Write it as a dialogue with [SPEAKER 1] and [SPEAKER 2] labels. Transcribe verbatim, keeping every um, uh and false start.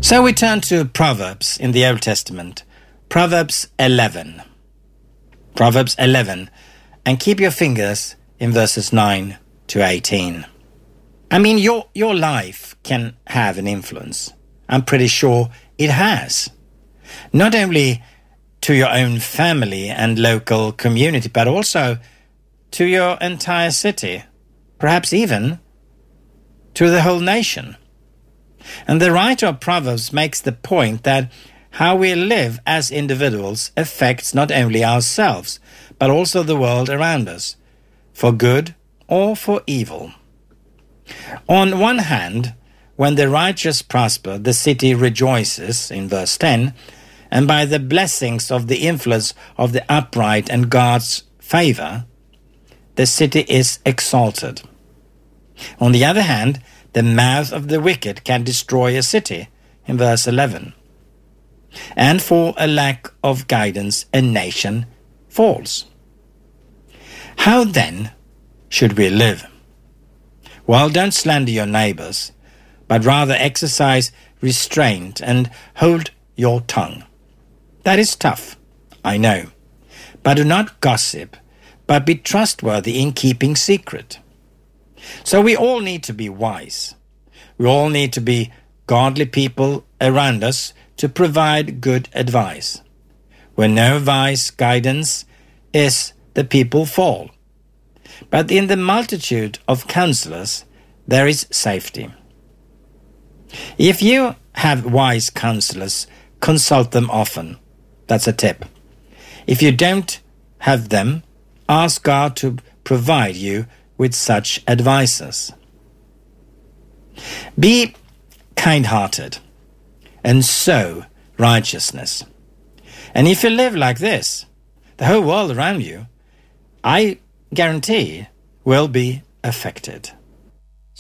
[SPEAKER 1] So we turn to Proverbs in the Old Testament. Proverbs eleven. Proverbs eleven. And keep your fingers in verses nine to eighteen. I mean, your, your life can have an influence. I'm pretty sure it has. Not only to your own family and local community, but also to your entire city, perhaps even to the whole nation. And the writer of Proverbs makes the point that how we live as individuals affects not only ourselves, but also the world around us, for good or for evil. On one hand, when the righteous prosper, the city rejoices, in verse ten, and by the blessings of the influence of the upright and God's favor, the city is exalted. On the other hand, the mouth of the wicked can destroy a city, in verse eleven. And for a lack of guidance, a nation falls. How then should we live? Well, don't slander your neighbors, but rather exercise restraint and hold your tongue. That is tough, I know. But do not gossip, but be trustworthy in keeping secret. So we all need to be wise. We all need to be godly people around us to provide good advice. Where no wise guidance is, the people fall. But in the multitude of counselors, there is safety. If you have wise counselors, consult them often. That's a tip. If you don't have them, ask God to provide you with such advisors. Be kind-hearted and sow righteousness. And if you live like this, the whole world around you, I guarantee, will be affected.